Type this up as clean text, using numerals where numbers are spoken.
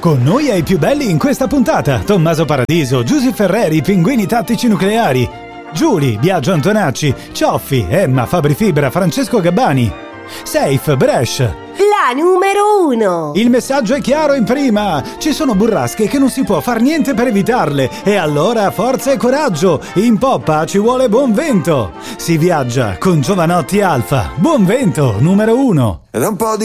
Con noi ai più belli in questa puntata: Tommaso Paradiso, Giusy Ferreri, Pinguini Tattici Nucleari, Giuli, Biagio Antonacci, Cioffi, Emma, Fabri Fibra, Francesco Gabbani, Safe, Bresh. La numero 1. Il messaggio è chiaro in prima: ci sono burrasche che non si può far niente per evitarle, e allora forza e coraggio, in poppa ci vuole buon vento. Si viaggia con Giovanotti Alfa. Buon vento, numero 1. Ed un po' di